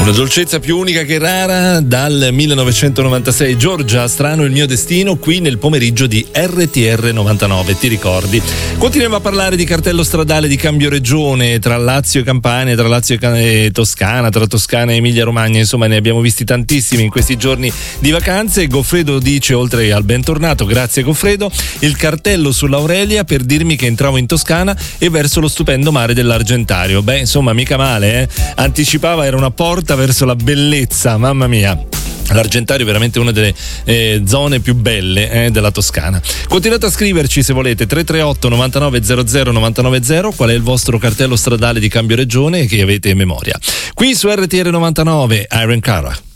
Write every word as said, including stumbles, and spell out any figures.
Una dolcezza più unica che rara dal millenovecentonovantasei. Giorgia, strano il mio destino, qui nel pomeriggio di R T R novantanove, ti ricordi? Continuiamo a parlare di cartello stradale di cambio regione tra Lazio e Campania, tra Lazio e Toscana, tra Toscana e Emilia Romagna, insomma ne abbiamo visti tantissimi in questi giorni di vacanze. Goffredo dice, oltre al bentornato, grazie Goffredo, il cartello sull'Aurelia per dirmi che entravo in Toscana e verso lo stupendo mare dell'Argentario. Beh, insomma, mica male, eh? Anticipava, era una porta verso la bellezza, mamma mia. L'Argentario è veramente una delle eh, zone più belle eh, della Toscana. Continuate a scriverci se volete, tre tre otto novantanove zero zero novantanove zero, qual è il vostro cartello stradale di cambio regione che avete in memoria. Qui su R T R novantanove, Iron Cara.